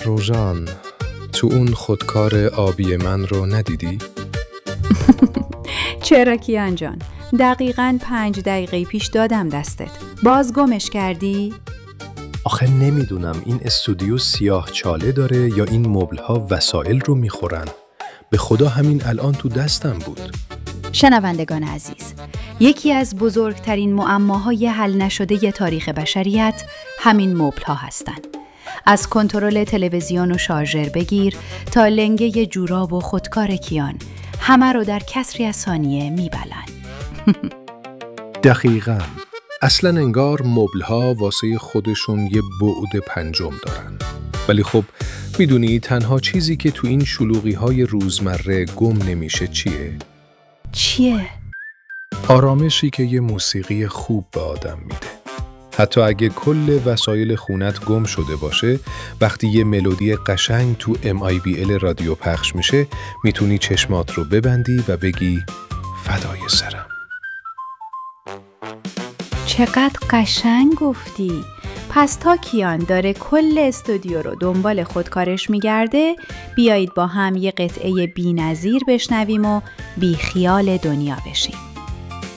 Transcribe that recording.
روژان، تو اون خودکار آبی من رو ندیدی؟ چرا کیان جان؟ دقیقاً 5 دقیقه پیش دادم دستت. باز گمش کردی؟ آخه نمیدونم این استودیو سیاه چاله داره یا این مبل‌ها وسایل رو میخورن. به خدا همین الان تو دستم بود. شنوندگان عزیز، یکی از بزرگترین معماهای حل نشده تاریخ بشریت همین مبل‌ها هستند. از کنترل تلویزیون و شارژر بگیر تا لنگه جوراب و خودکار کیان، همه رو در کسری از ثانیه میبلن. دقیقاً. اصلاً انگار مبل‌ها واسه خودشون یه بعد پنجم دارن. ولی خب میدونی تنها چیزی که تو این شلوغی‌های روزمره گم نمیشه چیه؟ آرامشی که یه موسیقی خوب به آدم میده. حتی اگه کل وسایل خونت گم شده باشه، وقتی یه ملودی قشنگ تو MIBL رادیو پخش میشه، میتونی چشمات رو ببندی و بگی فدای سرم. چقدر قشنگ گفتی. پس تا کیان داره کل استودیو رو دنبال خودکارش میگرده، بیایید با هم یه قطعه بی‌نظیر بشنویم و بی خیال دنیا بشیم.